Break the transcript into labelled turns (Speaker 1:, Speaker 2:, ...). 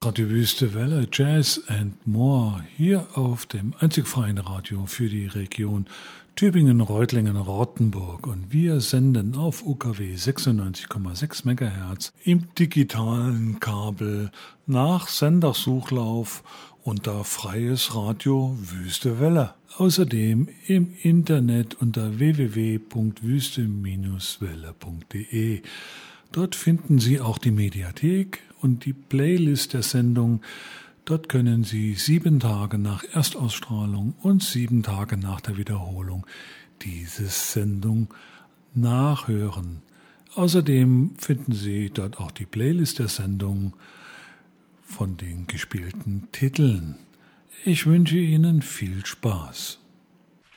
Speaker 1: Radio Wüste Welle, Jazz and More, hier auf dem einzig freien Radio für die Region Tübingen, Reutlingen, Rottenburg. Und wir senden auf UKW 96,6 MHz im digitalen Kabel nach Sendersuchlauf unter Freies Radio Wüste Welle. Außerdem im Internet unter www.wüste-welle.de. Dort finden Sie auch die Mediathek und die Playlist der Sendung. Dort können Sie 7 Tage nach Erstausstrahlung und 7 Tage nach der Wiederholung diese Sendung nachhören. Außerdem finden Sie dort auch die Playlist der Sendung von den gespielten Titeln. Ich wünsche Ihnen viel Spaß.